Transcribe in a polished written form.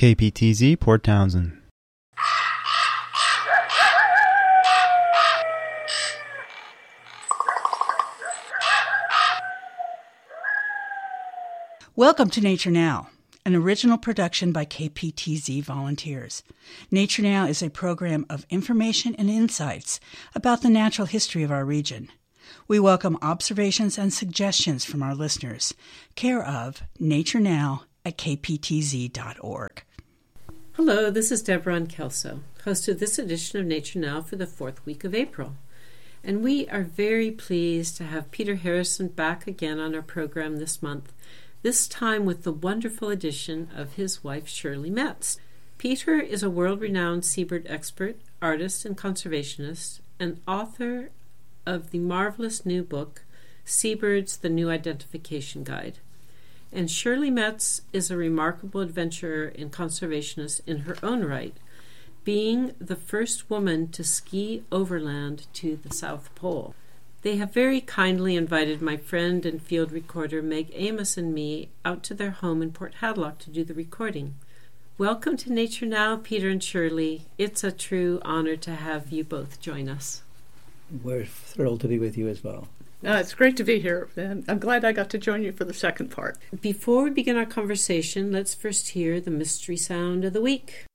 KPTZ, Port Townsend. Welcome to Nature Now, an original production by KPTZ volunteers. Nature Now is a program of information and insights about the natural history of our region. We welcome observations and suggestions from our listeners. Care of Nature Now at kptz.org. Hello, this is Deborah Kelso, host of this edition of Nature Now for the fourth week of April. And we are very pleased to have Peter Harrison back again on our program this month, this time with the wonderful addition of his wife Shirley Metz. Peter is a world-renowned seabird expert, artist, and conservationist, and author of the marvelous new book, Seabirds, the New Identification Guide. And Shirley Metz is a remarkable adventurer and conservationist in her own right, being the first woman to ski overland to the South Pole. They have very kindly invited my friend and field recorder Meg Amos and me out to their home in Port Hadlock to do the recording. Welcome to Nature Now, Peter and Shirley. It's a true honor to have you both join us. We're thrilled to be with you as well. It's great to be here, and I'm glad I got to join you for the second part. Before we begin our conversation, let's first hear the mystery sound of the week.